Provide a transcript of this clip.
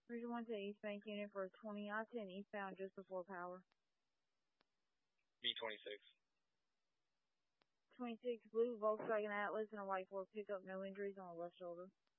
Region 1 to East Bank unit for 20 I-10 eastbound just before power. B-26. 26 blue Volkswagen Atlas and a white Ford pickup, no injuries on the left shoulder.